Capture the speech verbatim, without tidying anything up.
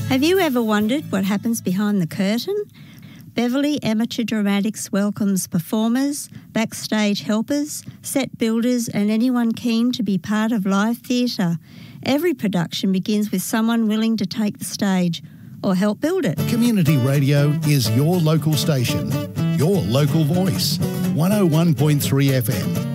Have you ever wondered what happens behind the curtain? Beverley Amateur Dramatics welcomes performers, backstage helpers, set builders and anyone keen to be part of live theatre. Every production begins with someone willing to take the stage or help build it. Community Radio is your local station, your local voice. one oh one point three F M.